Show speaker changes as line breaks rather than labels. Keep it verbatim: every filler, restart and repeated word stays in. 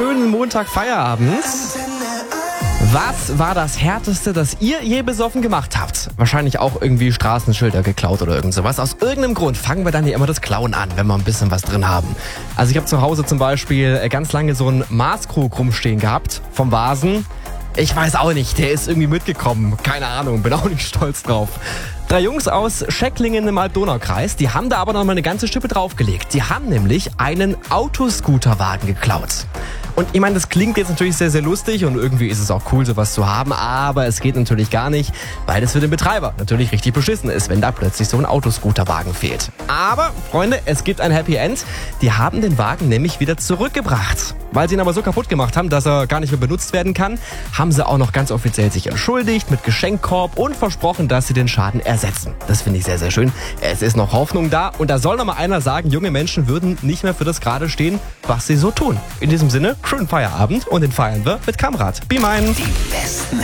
schönen Montag Feierabend. Was war das Härteste, das ihr je besoffen gemacht habt? Wahrscheinlich auch irgendwie Straßenschilder geklaut oder irgend sowas. Aus irgendeinem Grund fangen wir dann hier immer das Klauen an, wenn wir ein bisschen was drin haben. Also ich habe zu Hause zum Beispiel ganz lange so einen Maßkrug rumstehen gehabt vom Vasen. Ich weiß auch nicht, der ist irgendwie mitgekommen. Keine Ahnung, bin auch nicht stolz drauf. Drei Jungs aus Schecklingen im Alb-Donau-Kreis, die haben da aber noch mal eine ganze Schippe draufgelegt. Die haben nämlich einen Autoscooterwagen geklaut. Und ich meine, das klingt jetzt natürlich sehr, sehr lustig und irgendwie ist es auch cool, sowas zu haben, aber es geht natürlich gar nicht, weil es für den Betreiber natürlich richtig beschissen ist, wenn da plötzlich so ein Autoscooterwagen fehlt. Aber, Freunde, es gibt ein Happy End. Die haben den Wagen nämlich wieder zurückgebracht. Weil sie ihn aber so kaputt gemacht haben, dass er gar nicht mehr benutzt werden kann, haben sie auch noch ganz offiziell sich entschuldigt mit Geschenkkorb und versprochen, dass sie den Schaden ersetzen. Das finde ich sehr, sehr schön. Es ist noch Hoffnung da und da soll noch mal einer sagen, junge Menschen würden nicht mehr für das gerade stehen, was sie so tun. In diesem Sinne, schönen Feierabend und den feiern wir mit Kamrat. Be mine.
Die besten